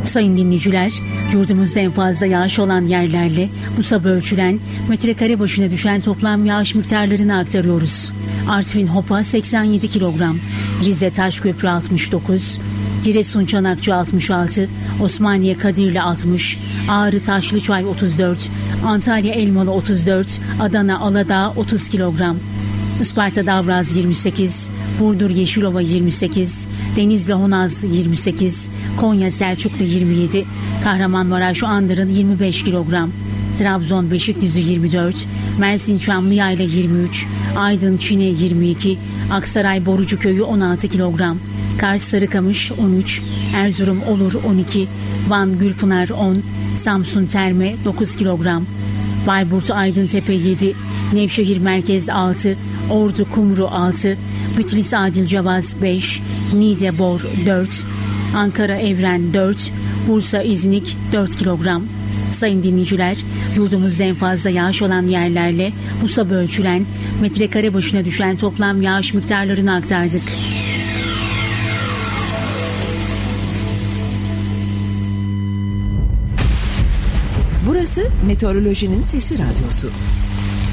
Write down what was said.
Sayın dinleyiciler, yurdumuzda en fazla yağış olan yerlerle bu sabah ölçülen metrekare başına düşen toplam yağış miktarlarını aktarıyoruz. Artvin Hopa 87 kilogram, Rize Taşköprü 69, Giresun Çanakçı 66, Osmaniye Kadirli 60, Ağrı Taşlıçay 34, Antalya Elmalı 34, Adana Aladağ 30 kilogram, Isparta Davraz 28, Burdur Yeşilova 28, Denizli Honaz 28, Konya Selçuklu 27, Kahramanmaraş Andırın 25 kilogram, Trabzon Beşikdüzü 24, Mersin Çamlıyayla 23, Aydın Çine 22, Aksaray Borucuköy'ü 16 kilogram, Kars Sarıkamış 13, Erzurum Olur 12, Van Gülpınar 10, Samsun Terme 9 kilogram, Bayburt Aydıntepe 7, Nevşehir Merkez 6, Ordu Kumru 6, Bitlis Adil Cavaz 5, Niğde Bor 4, Ankara Evren 4, Bursa İznik 4 kilogram. Sayın dinleyiciler, yurdumuzda en fazla yağış olan yerlerle bu sabah ölçülen metrekare başına düşen toplam yağış miktarlarını aktardık. Burası Meteorolojinin Sesi Radyosu.